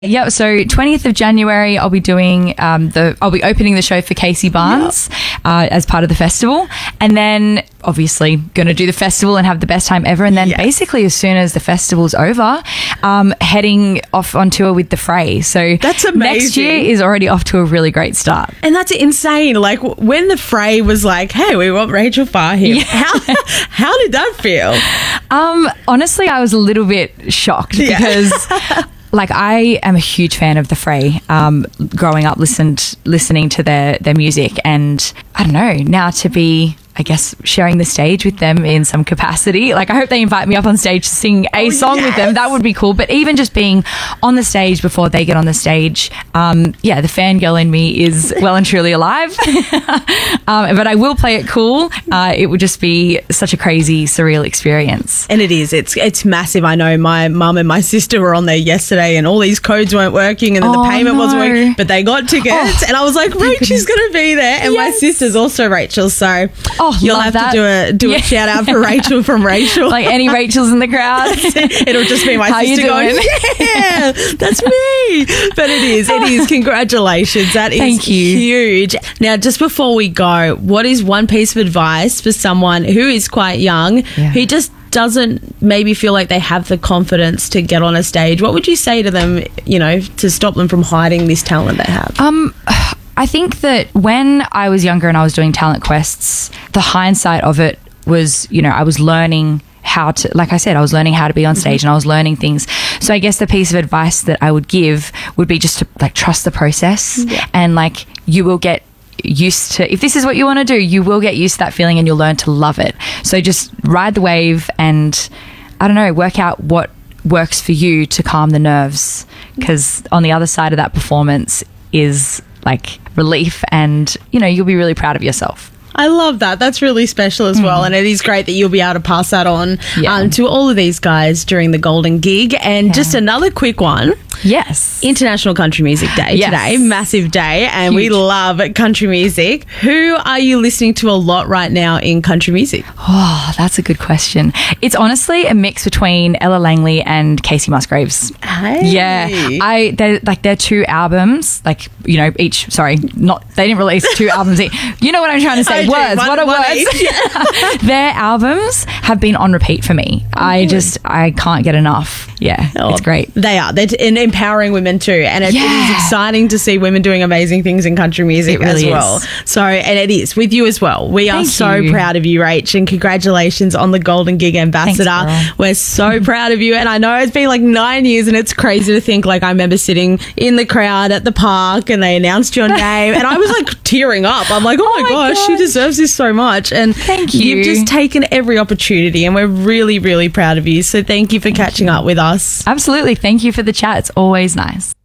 Yeah, so 20th of January, I'll be doing I'll be opening the show for Casey Barnes as part of the festival, and then obviously going to do the festival and have the best time ever. And then basically, as soon as the festival's over, heading off on tour with the Fray. So that's amazing. Next year is already off to a really great start, and that's insane. Like when the Fray was like, "Hey, we want Rachel Fahim," how did that feel? Honestly, I was a little bit shocked because. Like, I am a huge fan of the Fray. Growing up, listening to their music, and I don't know, now to be, I guess, sharing the stage with them in some capacity. Like, I hope they invite me up on stage to sing a song with them. That would be cool. But even just being on the stage before they get on the stage, the fangirl in me is well and truly alive. But I will play it cool. It would just be such a crazy, surreal experience. And it is. It's massive. I know my mum and my sister were on there yesterday and all these codes weren't working and then the payment wasn't working, but they got tickets. And I was like, Rachel's going to be there. And my sister's also Rachel. So you'll have to do a shout out for Rachel from Rachel. Like any Rachels in the crowd. It'll just be my sister going, yeah, that's me. But it is. Congratulations. That is huge. Now, just before we go, what is one piece of advice for someone who is quite young, who just doesn't maybe feel like they have the confidence to get on a stage? What would you say to them, to stop them from hiding this talent they have? I think that when I was younger and I was doing talent quests, the hindsight of it was, I was learning how to, like I said, I was learning how to be on stage and I was learning things. So I guess the piece of advice that I would give would be just to trust the process and you will get used to, if this is what you want to do, you will get used to that feeling and you'll learn to love it. So just ride the wave and, I don't know, work out what works for you to calm the nerves, because on the other side of that performance is relief and, you'll be really proud of yourself. I love that. That's really special as well. And it is great that you'll be able to pass that on to all of these guys during the Golden Gig. And just another quick one. Yes. International Country Music Day today. Massive day. And we love country music. Who are you listening to a lot right now in country music? Oh, that's a good question. It's honestly a mix between Ella Langley and Casey Musgraves. Hey. Yeah. They're two albums, each, sorry, they didn't release two albums. You know what I'm trying to say? Words. What are words? Their albums have been on repeat for me. I can't get enough. Yeah, it's great. They are. They're empowering women too. And it is exciting to see women doing amazing things in country music as well. So, and it is with you as well. We are so proud of you, Rach, and congratulations on the Golden Gig Ambassador. Thanks, we're so proud of you. And I know it's been 9 years and it's crazy to think, I remember sitting in the crowd at the park and they announced your name and I was tearing up. I'm like, oh my gosh, she deserves this so much. And thank you. You've just taken every opportunity and we're really, really proud of you. So thank you for catching up with us. Absolutely. Thank you for the chat. It's always nice.